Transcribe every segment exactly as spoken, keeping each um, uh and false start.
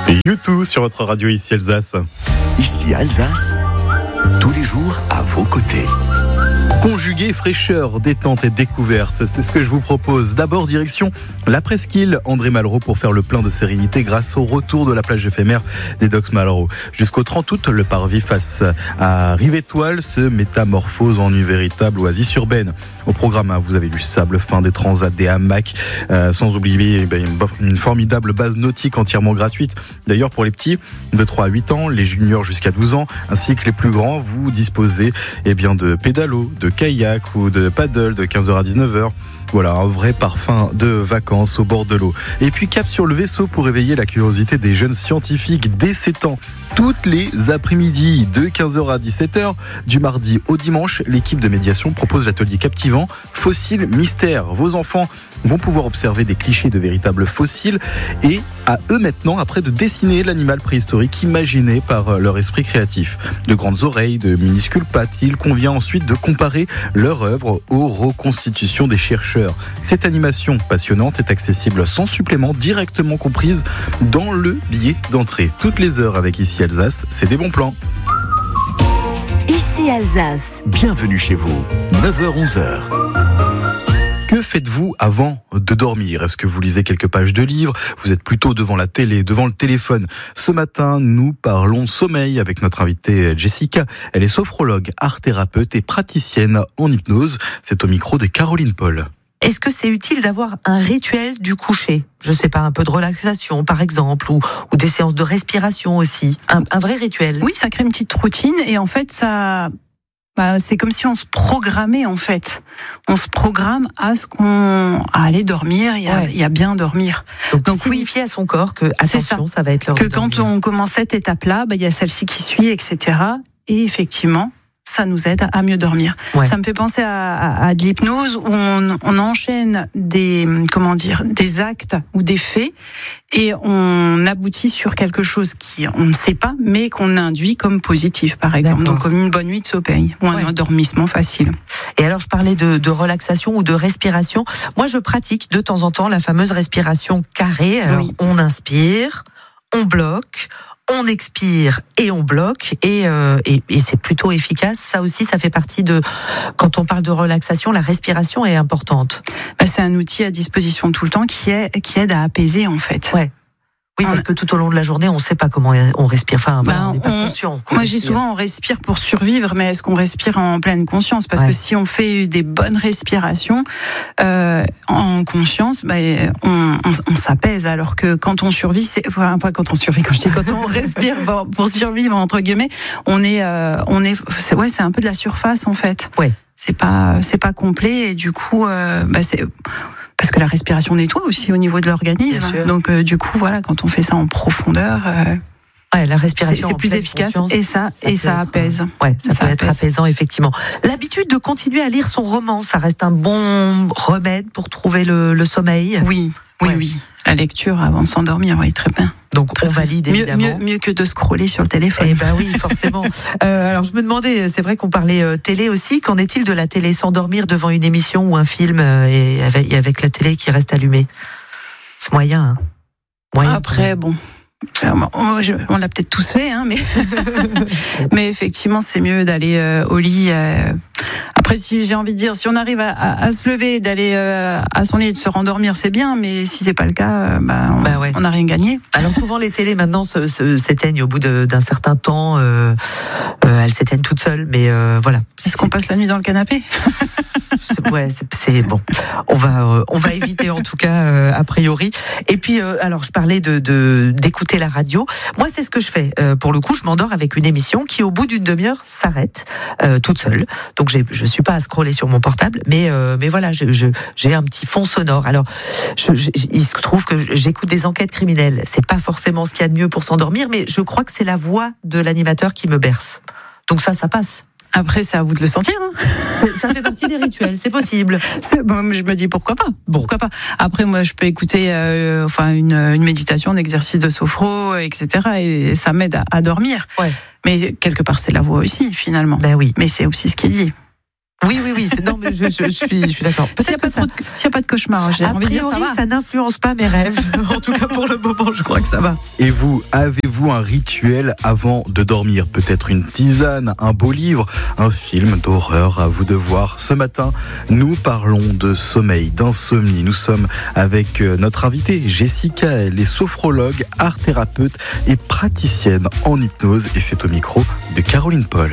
U deux sur votre radio ici Alsace. Ici Alsace, tous les jours à vos côtés. Conjuguer fraîcheur, détente et découverte, c'est ce que je vous propose. D'abord, direction la Presqu'île André Malraux pour faire le plein de sérénité grâce au retour de la plage éphémère des Docks Malraux. Jusqu'au trente août, le parvis face à Rive-Étoile se métamorphose en une véritable oasis urbaine. Au programme, vous avez du sable fin, des transats, des hamacs, euh, sans oublier ben, une formidable base nautique entièrement gratuite. D'ailleurs, pour les petits de trois à huit ans, les juniors jusqu'à douze ans, ainsi que les plus grands, vous disposez eh bien, de pédalos, de kayak ou de paddle de quinze heures à dix-neuf heures. Voilà, un vrai parfum de vacances au bord de l'eau. Et puis cap sur le vaisseau pour éveiller la curiosité des jeunes scientifiques dès sept ans. Toutes les après-midi de quinze heures à dix-sept heures, du mardi au dimanche, l'équipe de médiation propose l'atelier captivant Fossiles Mystères. Vos enfants vont pouvoir observer des clichés de véritables fossiles et à eux maintenant après de dessiner l'animal préhistorique imaginé par leur esprit créatif. De grandes oreilles, de minuscules pattes, il convient ensuite de comparer leur œuvre aux reconstitutions des chercheurs. Cette animation passionnante est accessible sans supplément, directement comprise dans le billet d'entrée. Toutes les heures avec Ici Alsace, c'est des bons plans. Ici Alsace. Bienvenue chez vous, neuf heures onze heures. Que faites-vous avant de dormir ? Est-ce que vous lisez quelques pages de livres ? Vous êtes plutôt devant la télé, devant le téléphone ? Ce matin, nous parlons sommeil avec notre invitée Jessica. Elle est sophrologue, art-thérapeute et praticienne en hypnose. C'est au micro de Caroline Paul. Est-ce que c'est utile d'avoir un rituel du coucher ? Je sais pas, un peu de relaxation par exemple, ou, ou des séances de respiration aussi. Un, un vrai rituel. Oui, ça crée une petite routine et en fait, ça... Bah, c'est comme si on se programmait en fait. On se programme à ce qu'on à aller dormir et à, ouais. et à bien dormir. Donc, Donc signifier oui, à son corps que attention, ça. ça va être l'heure que de dormir. Quand on commence cette étape-là, bah, il y a celle-ci qui suit, et cetera. Et effectivement, ça nous aide à mieux dormir. Ouais. Ça me fait penser à, à, à de l'hypnose où on, on enchaîne des comment dire des actes ou des faits et on aboutit sur quelque chose qui on ne sait pas mais qu'on induit comme positif par exemple. D'accord. Donc comme une bonne nuit de sommeil ou un ouais. endormissement facile. Et alors je parlais de, de relaxation ou de respiration. Moi je pratique de temps en temps la fameuse respiration carrée. Alors oui. on inspire, on bloque. On expire et on bloque et, euh, et, et c'est plutôt efficace. Ça aussi, ça fait partie de... Quand on parle de relaxation, la respiration est importante. Bah, c'est un outil à disposition tout le temps qui, est, qui aide à apaiser en fait. Ouais. Oui, parce que tout au long de la journée, on ne sait pas comment on respire. Enfin, ben, on n'est pas on, conscient. Moi, je dis souvent, on respire pour survivre, mais est-ce qu'on respire en pleine conscience ? Parce ouais. que si on fait des bonnes respirations euh, en conscience, ben, on, on, on s'apaise. Alors que quand on survit, c'est enfin quand on survit, quand je dis quand on respire pour, pour survivre entre guillemets, on est, euh, on est, c'est, ouais, c'est un peu de la surface en fait. Ouais. C'est pas, c'est pas complet et du coup, euh, bah c'est parce que la respiration nettoie aussi au niveau de l'organisme. Donc euh, du coup, voilà, quand on fait ça en profondeur, euh, ouais, la respiration c'est, c'est plus efficace et ça, ça et ça être, apaise. Ouais, ça, ça peut apaise. Être apaisant effectivement. L'habitude de continuer à lire son roman, ça reste un bon remède pour trouver le, le sommeil. Oui, oui, ouais. oui. La lecture avant de s'endormir, oui, très bien. Donc on valide évidemment. Mieux, mieux, mieux que de scroller sur le téléphone. Eh ben oui, forcément. euh, alors je me demandais, c'est vrai qu'on parlait euh, télé aussi. Qu'en est-il de la télé ? S'endormir devant une émission ou un film euh, et, avec, et avec la télé qui reste allumée ? C'est moyen. Hein. moyen Après, bon. Alors, on, je, on l'a peut-être tous fait, hein, mais mais effectivement, c'est mieux d'aller euh, au lit. Euh, Après, si j'ai envie de dire, si on arrive à, à, à se lever, d'aller euh, à son lit et de se rendormir, c'est bien. Mais si c'est pas le cas, euh, bah, on bah ouais. n'a rien gagné. Alors souvent, les télés maintenant se, se, s'éteignent au bout de, d'un certain temps. Euh, euh, elles s'éteignent toutes seules, mais euh, voilà. Est-ce c'est... qu'on passe la nuit dans le canapé ? c'est, ouais, c'est, c'est bon. On va, euh, on va éviter en tout cas euh, a priori. Et puis, euh, alors je parlais de, de d'écouter la radio. Moi, c'est ce que je fais. Euh, pour le coup, je m'endors avec une émission qui, au bout d'une demi-heure, s'arrête euh, toute seule. Donc, j'ai, je suis pas à scroller sur mon portable, mais euh, mais voilà, je, je, j'ai un petit fond sonore. Alors, je, je, il se trouve que j'écoute des enquêtes criminelles. C'est pas forcément ce qu'il y a de mieux pour s'endormir, mais je crois que c'est la voix de l'animateur qui me berce. Donc ça, ça passe. Après, c'est à vous de le sentir. Hein. Ça fait partie des rituels, c'est possible. C'est, bon, je me dis pourquoi pas. Pourquoi pas. Après, moi, je peux écouter, euh, enfin, une, une méditation, un exercice de sophro, et cetera. Et ça m'aide à, à dormir. Ouais. Mais quelque part, c'est la voix aussi, finalement. Ben oui. Mais c'est aussi ce qui est dit. Oui, oui, oui. C'est, non, mais je, je, je suis, je suis d'accord. S'il n'y a, a pas de cauchemar, j'ai a envie priori, de dire ça va. Ça n'influence pas mes rêves. En tout cas, pour le moment, je crois que ça va. Et vous, avez-vous un rituel avant de dormir? Peut-être une tisane, un beau livre, un film d'horreur, à vous de voir. Ce matin, nous parlons de sommeil, d'insomnie. Nous sommes avec notre invitée Jessica. Elle est sophrologue, art-thérapeute et praticienne en hypnose. Et c'est au micro de Caroline Paul.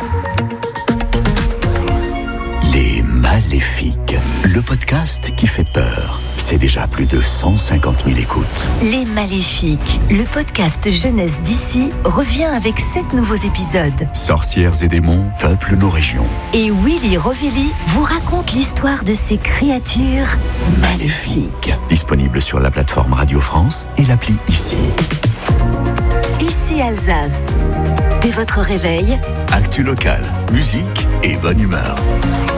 Les Maléfiques, le podcast qui fait peur. C'est déjà plus de cent cinquante mille écoutes. Les Maléfiques, le podcast jeunesse d'ici, revient avec sept nouveaux épisodes. Sorcières et démons peuplent nos régions. Et Willy Rovelli vous raconte l'histoire de ces créatures maléfiques. Disponible sur la plateforme Radio France et l'appli Ici. Ici Alsace. Dès votre réveil, Actu locale, musique et bonne humeur.